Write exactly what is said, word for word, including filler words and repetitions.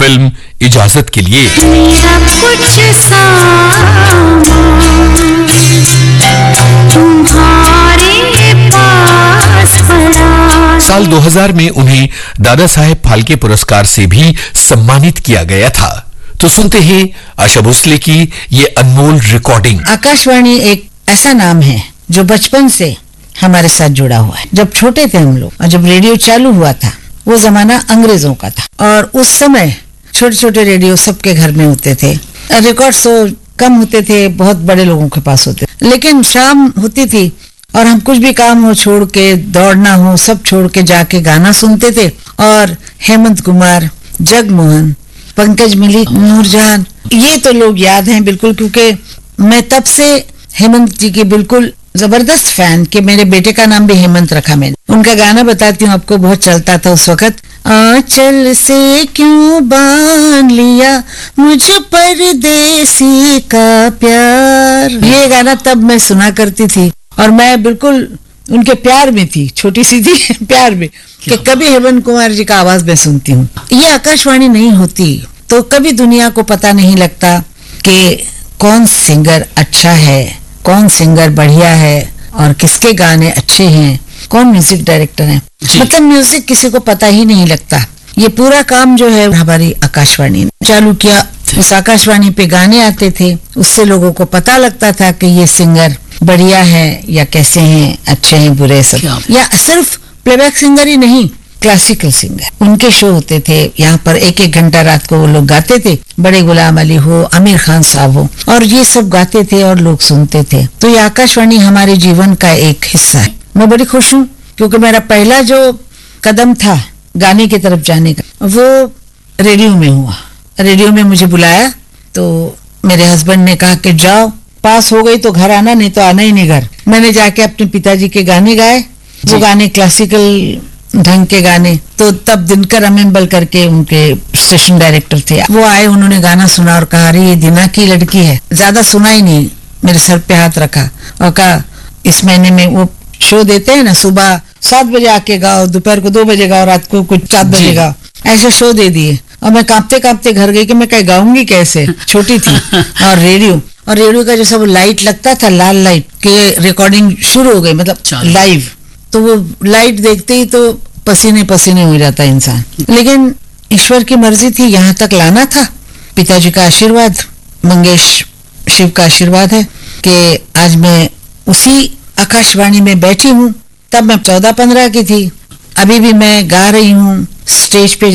Film इजाजत के लिए। साल दो हज़ार में उन्हें दादा साहेब फाल्के पुरस्कार से भी सम्मानित किया गया था। तो सुनते हैं आशा भोसले की ये अनमोल रिकॉर्डिंग। आकाशवाणी एक ऐसा नाम है जो बचपन से हमारे साथ जुड़ा हुआ है। जब छोटे थे हम लोग और जब रेडियो चालू हुआ था, वो जमाना अंग्रेजों का था और उस समय छोटे छोटे रेडियो सबके घर में होते थे। रिकॉर्ड्स तो कम होते थे, बहुत बड़े लोगों के पास होते, लेकिन शाम होती थी और हम कुछ भी काम हो छोड़ के, दौड़ना हो सब छोड़ के जाके गाना सुनते थे। और हेमंत कुमार, जगमोहन, पंकज मिली, नूरजहान, ये तो लोग याद हैं बिल्कुल, क्योंकि मैं तब से हेमंत जी की बिल्कुल जबरदस्त फैन कि मेरे बेटे का नाम भी हेमंत रखा मैंने। उनका गाना बताती हूँ आपको, बहुत चलता था उस वक्त। आंचल से क्यों बांध लिया मुझ परदेसी का प्यार, ये गाना तब मैं सुना करती थी और मैं बिल्कुल उनके प्यार में थी, छोटी सी थी प्यार में, कि कभी हेमंत कुमार जी का आवाज मैं सुनती हूँ। ये आकाशवाणी नहीं होती तो कभी दुनिया को पता नहीं लगता कि कौन सिंगर अच्छा है, कौन सिंगर बढ़िया है और किसके गाने अच्छे हैं, कौन म्यूजिक डायरेक्टर है। मतलब म्यूजिक किसी को पता ही नहीं लगता। ये पूरा काम जो है हमारी आकाशवाणी ने चालू किया। उस आकाशवाणी पे गाने आते थे, उससे लोगों को पता लगता था कि ये सिंगर बढ़िया है या कैसे हैं, अच्छे हैं, बुरे, सब। या सिर्फ प्लेबैक सिंगर ही नहीं, क्लासिकल सिंगर, उनके शो होते थे यहाँ पर। एक एक घंटा रात को वो लोग गाते थे, बड़े गुलाम अली हो, आमिर खान साहब हो, और ये सब गाते थे और लोग सुनते थे। तो ये आकाशवाणी हमारे जीवन का एक हिस्सा है। मैं बड़ी खुश हूँ क्योंकि मेरा पहला जो कदम था गाने की तरफ जाने का, वो रेडियो में हुआ। रेडियो में मुझे बुलाया तो मेरे हस्बैंड ने कहा कि जाओ, पास हो गई तो घर आना, नहीं तो आना ही नहीं घर। मैंने जाके अपने पिताजी के गाने गाए, वो गाने क्लासिकल ढंग के गाने। तो तब दिनकर अमेम्बल करके उनके स्टेशन डायरेक्टर थे, वो आए, उन्होंने गाना सुना और कहा, अरे ये दिना की लड़की है। ज्यादा सुना ही नहीं, मेरे सर पे हाथ रखा और कहा, इस महीने में वो शो देते हैं ना, सुबह सात बजे आके गाओ, दोपहर को दो बजे गाओ, रात को कुछ सात बजे गाओ, ऐसे शो दे दिए। और मैं कांपते कांपते घर गई कि मैं क्या गाऊंगी कैसे, छोटी थी। और रेडियो और रेडियो का जो सब लाइट लगता था, लाल लाइट के, रिकॉर्डिंग शुरू हो गई, मतलब लाइव, तो वो लाइट देखते ही तो पसीने पसीने हो जाता इंसान। लेकिन ईश्वर की मर्जी थी, यहाँ तक लाना था। पिताजी का आशीर्वाद, मंगेश शिव का आशीर्वाद है कि आज मैं उसी आकाशवाणी में बैठी हूँ। तब मैं चौदह पंद्रह की थी, अभी भी मैं गा रही हूँ, स्टेज पे